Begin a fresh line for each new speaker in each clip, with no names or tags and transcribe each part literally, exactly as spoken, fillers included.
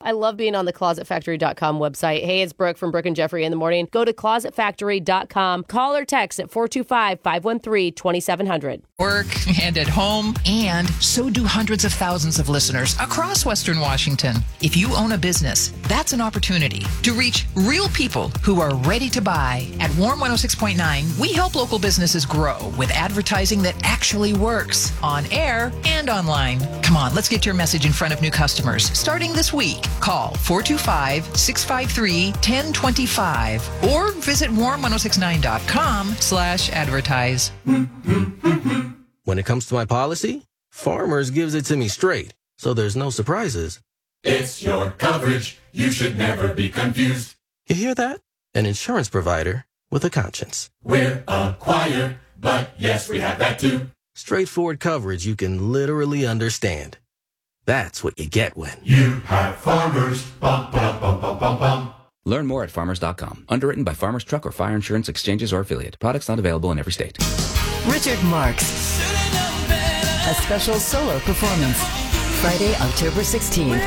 I love being on the closet factory dot com website. Hey, it's Brooke from Brooke and Jeffrey in the morning. Go to closet factory dot com. Call or text at four two five, five one three, two seven zero zero.
Work and at home, and so do hundreds of thousands of listeners across Western Washington. If you own a business, that's an opportunity to reach real people who are ready to buy. At Warm one oh six point nine, we help local businesses grow with advertising that actually works on air and online. Come on, let's get your message in front of new customers. Starting this week, call four two five, six five three, one zero two five or visit warm ten sixty-nine dot com slash advertise.
When it comes to my policy, Farmers gives it to me straight, so there's no surprises.
It's your coverage. You should never be confused.
You hear that? An insurance provider with a conscience.
We're a choir, but yes, we have that too.
Straightforward coverage you can literally understand. That's what you get when
you have Farmers. Bum, bum, bum, bum, bum, bum.
Learn more at farmers dot com. Underwritten by Farmers Truck or Fire Insurance Exchanges or Affiliate. Products not available in every state.
Richard Marx. A special solo performance. Friday, October sixteenth.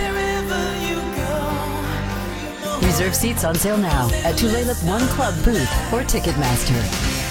Reserve seats on sale now at Tulalip One Club booth or Ticketmaster.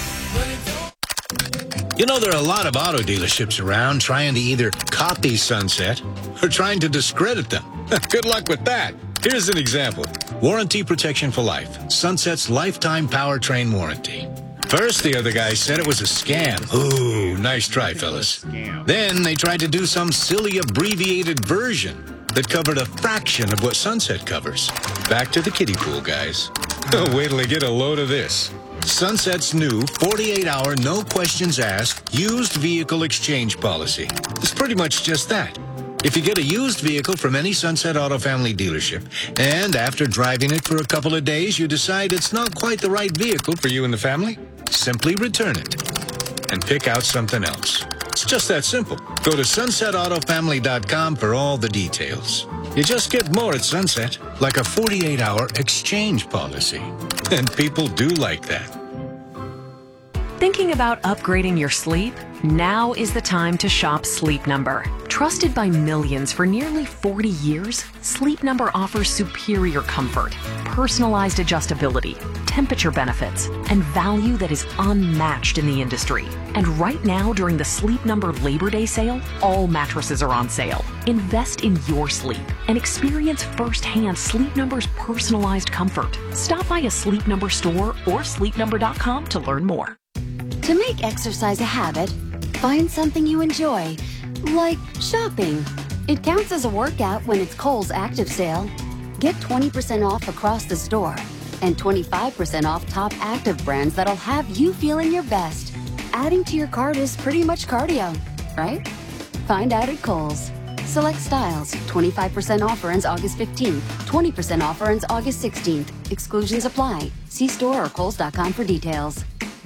You know, there are a lot of auto dealerships around trying to either copy Sunset or trying to discredit them. Good luck with that. Here's an example. Warranty protection for life. Sunset's lifetime powertrain warranty. First, the other guy said it was a scam. Ooh, nice try, fellas. Then they tried to do some silly abbreviated version that covered a fraction of what Sunset covers. Back to the kiddie pool, guys. Wait till they get a load of this. Sunset's new forty-eight hour, no questions asked, used vehicle exchange policy. It's pretty much just that. If you get a used vehicle from any Sunset Auto Family dealership, and after driving it for a couple of days, you decide it's not quite the right vehicle for you and the family, simply return it and pick out something else. It's just that simple. Go to sunset auto family dot com for all the details. You just get more at Sunset, like a forty-eight hour exchange policy. And people do like that.
Thinking about upgrading your sleep? Now is the time to shop Sleep Number. Trusted by millions for nearly forty years, Sleep Number offers superior comfort, personalized adjustability, temperature benefits, and value that is unmatched in the industry. And right now, during the Sleep Number Labor Day sale, all mattresses are on sale. Invest in your sleep and experience firsthand Sleep Number's personalized comfort. Stop by a Sleep Number store or sleep number dot com to learn more.
To make exercise a habit, find something you enjoy, like shopping. It counts as a workout when it's Kohl's Active Sale. Get twenty percent off across the store and twenty-five percent off top active brands that'll have you feeling your best. Adding to your cart is pretty much cardio, right? Find out at Kohl's. Select styles. twenty-five percent offer ends August fifteenth. twenty percent offer ends August sixteenth. Exclusions apply. See store or kohls dot com for details.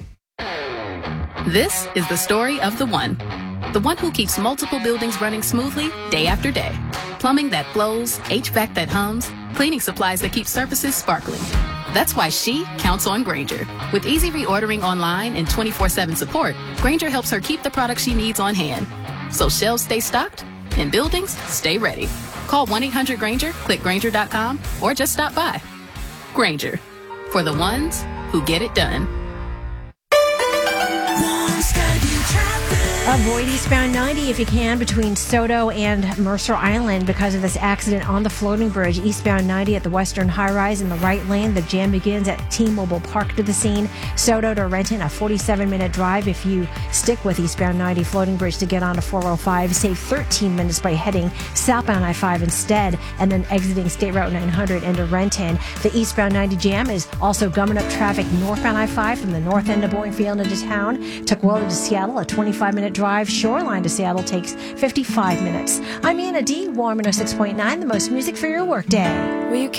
This is the story of the one. The one who keeps multiple buildings running smoothly day after day. Plumbing that flows, H V A C that hums, cleaning supplies that keep surfaces sparkling. That's why she counts on Grainger. With easy reordering online and twenty-four seven support, Grainger helps her keep the products she needs on hand. So shelves stay stocked and buildings stay ready. Call one eight hundred Grainger, click Grainger dot com, or just stop by. Grainger, for the ones who get it done.
Avoid eastbound ninety if you can between Soto and Mercer Island because of this accident on the floating bridge. Eastbound ninety at the Western High Rise in the right lane. The jam begins at T-Mobile Park to the scene. Soto to Renton, a forty-seven minute drive. If you stick with eastbound ninety floating bridge to get onto four oh five, save thirteen minutes by heading southbound I five instead and then exiting State Route nine hundred into Renton. The eastbound ninety jam is also gumming up traffic northbound I five from the north end of Boeing Field into town. Tukwila to Seattle, a twenty-five minute drive. Shoreline to Seattle takes fifty-five minutes. I'm Anna D. Warm one oh six point nine, the most music for your workday.